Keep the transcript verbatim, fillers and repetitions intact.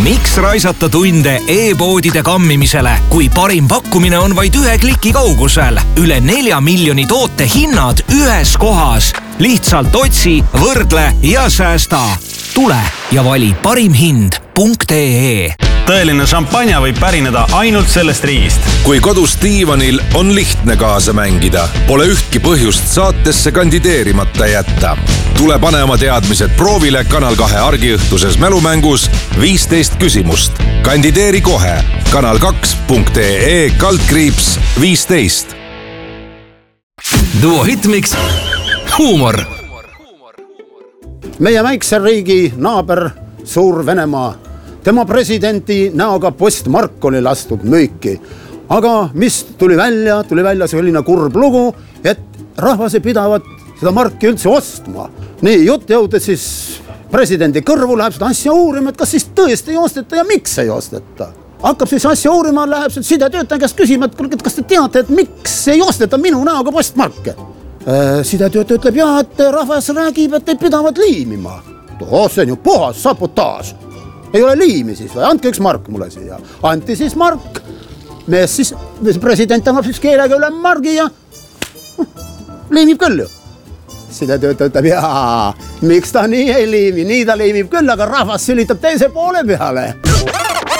Miks raisata tunde e-poodide kammimisele, kui parim pakkumine on vaid ühe kliki kaugusel? Üle nelja miljoni toote hinnad ühes kohas. Lihtsalt otsi, võrdle ja säästa. Tule ja vali parim hind punkt ee. Tõeline šampanja võib pärineda ainult sellest riigist. Kui kodus diivanil on lihtne kaasa mängida, pole ühtki põhjust saatesse kandideerimata jätta. Tule pane oma teadmised proovile Kanal kahe argiõhtuses mälumängus viisteist küsimust. Kandideeri kohe kanal kaks punkt ee kaldkriips viisteist. Duo Hitmix huumor. Meie väikse riigi naaber Suur Venemaa. Tema presidenti näoga postmark oli lastud müüki. Aga mis tuli välja? Tuli välja selline kurb lugu, et rahvas ei pidavat seda marki üldse ostma. Nii, jutt jõudes siis presidendi kõrvu, läheb seda asja uurima, et kas siis tõesti ei osteta ja miks ei osteta. Hakkab siis asja uurima, läheb seda sidetöötaja käest küsima, et kas te teate, et miks ei osteta minu näoga postmarke? Sidetöötaja ütleb, jah, et rahvas räägib, et ei pidavad liimima. Oh, see on ju puhas sabotaaž. Ei ole liimi siis või? Andke üks mark mulle siia. Anti siis mark. Mees siis, president annab siis keelega üle margi ja liimib küll ju. Sidetöötaja ütleb, jaa, miks ta nii ei liimi? Nii ta liimib küll, aga rahvas sülitab teise poole peale.